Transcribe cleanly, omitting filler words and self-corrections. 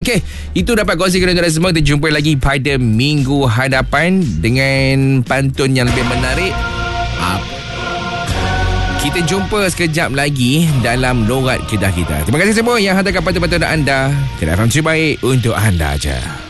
Okey, itu dapat kongsikan dengan semua. Kita jumpa lagi pada minggu hadapan dengan pantun yang lebih menarik. Kita jumpa sekejap lagi dalam Lorat Kedah kita. Terima kasih semua yang hantarkan pantun-pantun anda. Kedah FM terbaik untuk anda aja.